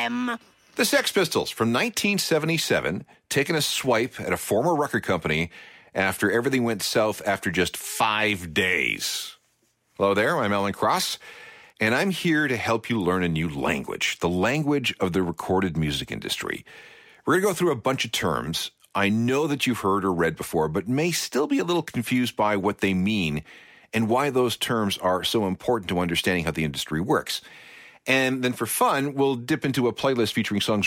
them. The Sex Pistols from 1977, taking a swipe at a former record company after everything went south after just 5 days. Hello there, I'm Alan Cross, and I'm here to help you learn a new language, the language of the recorded music industry. We're going to go through a bunch of terms I know that you've heard or read before, but may still be a little confused by what they mean and why those terms are so important to understanding how the industry works. And then for fun, we'll dip into a playlist featuring songs